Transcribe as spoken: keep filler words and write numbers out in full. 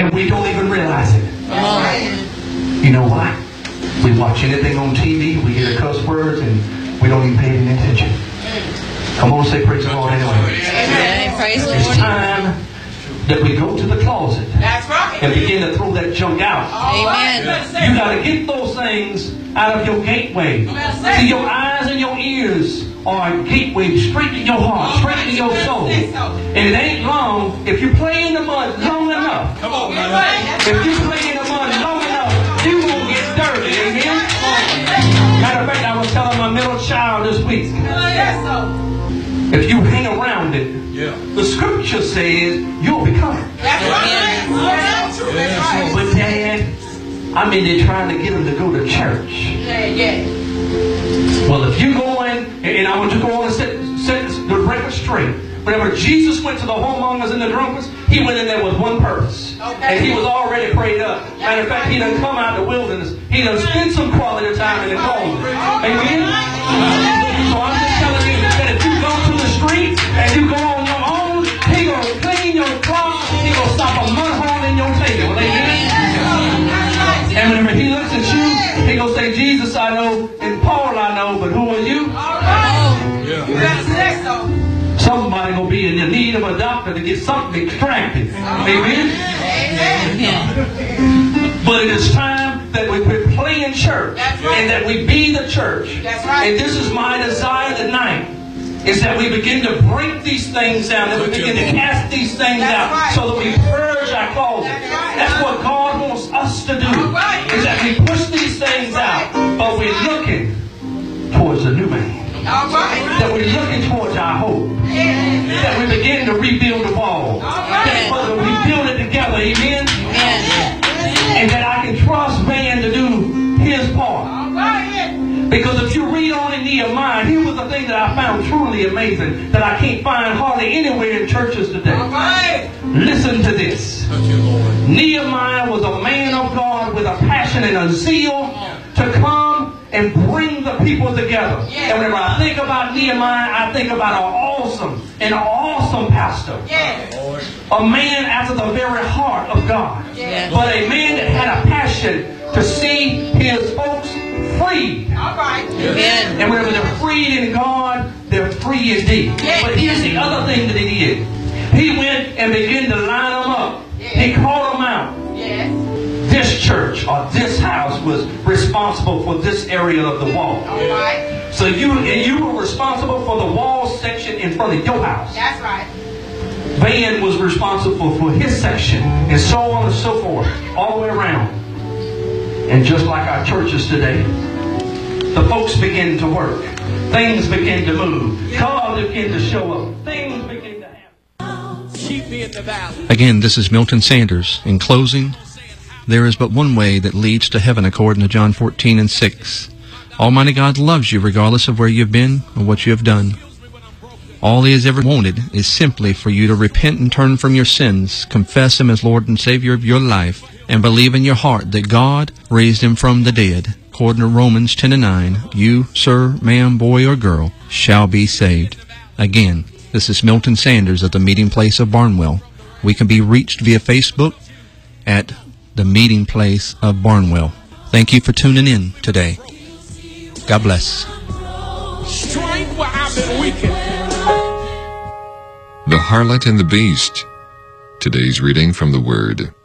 And we don't even realize it. You know why? We watch anything on T V, we hear the cuss words, and we don't even pay any attention. Come on, say praise the Lord anyway. Amen. Praise the Lord. It's time that we go to the closet and begin to throw that junk out. Amen. You got to get those things out of your gateway. See, your eyes and your ears are a gateway straight to your heart, straight to your soul. And it ain't long. If you play in the mud long enough, if you play in the mud long enough, you won't get dirty. Amen? Matter of fact, I was telling my middle child this week, if you hang around it, yeah. The scripture says you'll become it. That's right. That's right. But Dad, I mean, they're trying to get them to go to church. Yeah, yeah. Well, if you go in, and I want you to go on and set, set the record straight. Whenever Jesus went to the whoremongers and the drunkards, he went in there with one purpose. Okay. And he was already prayed up. Matter of fact, he done come out of the wilderness. He done spent some quality time in the cold. Amen? So I'm just telling you that if you go to the street and you go on your own, he going to clean your closet. He going to stop a mud hole in your tail. Amen? And whenever he looks at you, he going to say, Jesus I know, and Paul I know, but who are you? Somebody going to be in the need of a doctor to get something extracted. Amen? Amen. But it is time that we quit playing church and that we be the church. And this is my desire tonight, is that we begin to break these things down, that we begin to cast these things out so that we purge our closet. That's what God wants us to do, is that we push these things out, but we're looking towards a new man. That we're looking towards our hope. That we begin to rebuild the wall. That we build it together. Amen? And that I can trust man to do his part. Because if you read on in Nehemiah, here was the thing that I found truly amazing, that I can't find hardly anywhere in churches today. Listen to this. Nehemiah was a man of God with a passion and a zeal to come and bring the people together. Yeah. And whenever I think about Nehemiah, I think about an awesome, an awesome pastor. Yeah. A man after the very heart of God. Yeah. But a man that had a passion to see his folks freed. All right. Yeah. And whenever they're freed in God, they're free indeed. Yeah. But here's the other thing that he did. He went and began to line them up. Yeah. He called them out. Yeah. This church or this house was responsible for this area of the wall. All right. So you and you were responsible for the wall section in front of your house. That's right. Van was responsible for his section, and so on and so forth, all the way around. And just like our churches today, the folks begin to work. Things begin to move. God begin to show up. Things begin to happen. Keep me in the valley. Again, this is Milton Sanders. In closing, there is but one way that leads to heaven according to John fourteen and six. Almighty God loves you regardless of where you've been or what you have done. All He has ever wanted is simply for you to repent and turn from your sins, confess Him as Lord and Savior of your life, and believe in your heart that God raised Him from the dead. According to Romans ten and nine, you, sir, ma'am, boy, or girl, shall be saved. Again, this is Milton Sanders at the Meeting Place of Barnwell. We can be reached via Facebook at the Meeting Place of Barnwell. Thank you for tuning in today. God bless. The Harlot and the Beast. Today's reading from the Word.